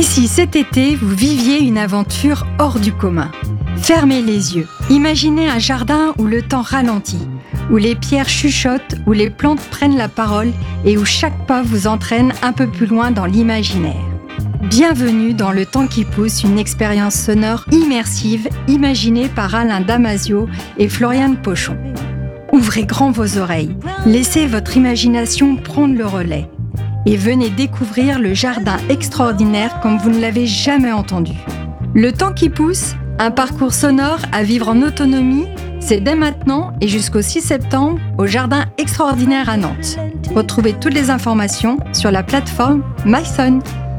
si cet été, vous viviez une aventure hors du commun? Fermez les yeux. Imaginez un jardin où le temps ralentit, où les pierres chuchotent, où les plantes prennent la parole et où chaque pas vous entraîne un peu plus loin dans l'imaginaire. Bienvenue dans Le Temps qui pousse, une expérience sonore immersive imaginée par Alain Damasio et Floriane Pochon. Ouvrez grand vos oreilles, laissez votre imagination prendre le relais et venez découvrir le jardin extraordinaire comme vous ne l'avez jamais entendu. Le Temps qui pousse, un parcours sonore à vivre en autonomie, c'est dès maintenant et jusqu'au 6 septembre au Jardin Extraordinaire à Nantes. Retrouvez toutes les informations sur la plateforme myson.